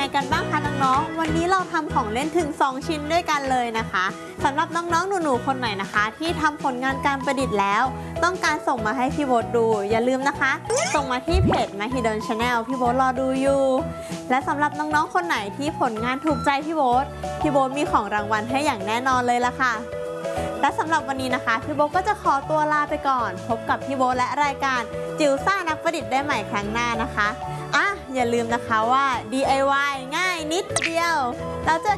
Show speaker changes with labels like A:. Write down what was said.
A: กันบ้างคะน้องๆวันนี้เราทำของเล่นถึง2ชิ้นด้วยกันเลยนะคะสำหรับน้องๆหนูๆคนไหนนะคะที่ทำผลงานการประดิษฐ์แล้วต้องการส่งมาให้พี่โบ๊ทดูอย่าลืมนะคะส่งมาที่เพจ Mahidol Channel พี่โบ๊ทรอดูอยู่และสำหรับน้องๆคนไหนที่ผลงานถูกใจพี่โบ๊ทมีของรางวัลให้อย่างแน่นอนเลยล่ะค่ะและสำหรับวันนี้นะคะพี่โบ๊ทก็จะขอตัวลาไปก่อนพบกับพี่โบ๊ทและรายการจิ๋วซ่านักประดิษฐ์ได้ใหม่ครั้งหน้านะคะอย่าลืมนะคะว่า DIY ง่ายนิดเดียวแล้วเจอ